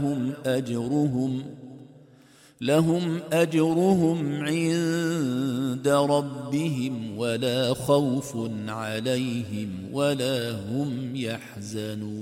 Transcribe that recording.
لهم أجرهم عند ربهم ولا خوف عليهم ولا هم يحزنون.